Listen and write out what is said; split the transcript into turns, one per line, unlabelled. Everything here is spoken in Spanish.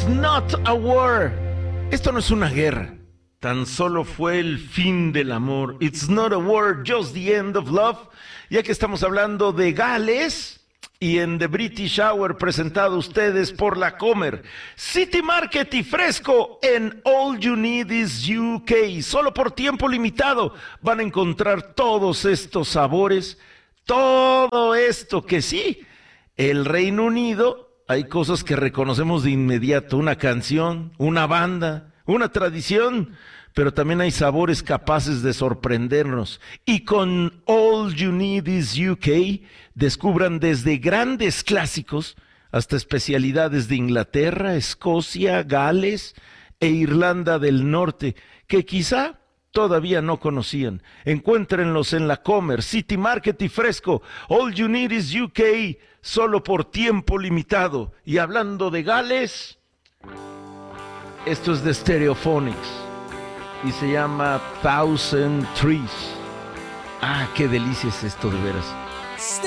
It's not a war. Esto no es una guerra. Tan solo fue el fin del amor. It's not a war, just the end of love. Ya que estamos hablando de Gales y en The British Hour presentado a ustedes por La Comer, City Market y Fresco en All You Need Is UK. Solo por tiempo limitado van a encontrar todos estos sabores, todo esto que sí, el Reino Unido, hay cosas que reconocemos de inmediato, una canción, una banda, una tradición, pero también hay sabores capaces de sorprendernos. Y con All You Need Is UK, descubran desde grandes clásicos hasta especialidades de Inglaterra, Escocia, Gales e Irlanda del Norte, que quizá todavía no conocían. Encuéntrenlos en La Comer, City Market y Fresco. All You Need Is UK, solo por tiempo limitado. Y hablando de Gales, esto es de Stereophonics y se llama Thousand Trees. Ah, qué delicia es esto, de veras.